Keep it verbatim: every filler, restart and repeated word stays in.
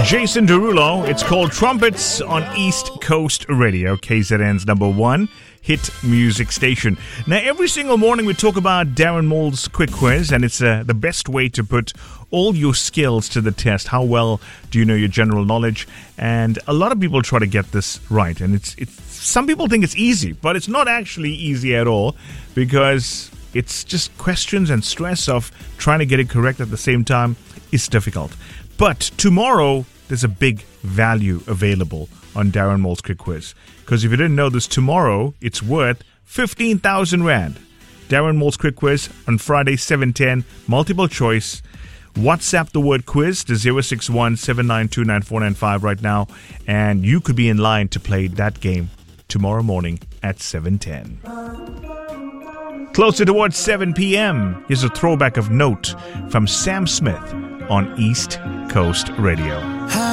Jason Derulo. It's called Trumpets on East Coast Radio, K Z N's number one hit music station. Now, every single morning we talk about Darren Mould's quick quiz, and it's uh, the best way to put all your skills to the test. How well do you know your general knowledge? And a lot of people try to get this right, and it's it's some people think it's easy, but it's not actually easy at all, because it's just questions and stress of trying to get it correct at the same time is difficult. But tomorrow, there's a big value available on Darren Mould's quick quiz. Because if you didn't know this, tomorrow, it's worth fifteen thousand rand. Darren Mould's quick quiz on Friday, seven ten, multiple choice. WhatsApp the word quiz to zero six one, seven nine two, nine four nine five right now, and you could be in line to play that game tomorrow morning at seven ten. Closer towards seven p.m., here's a throwback of note from Sam Smith on East Coast Radio.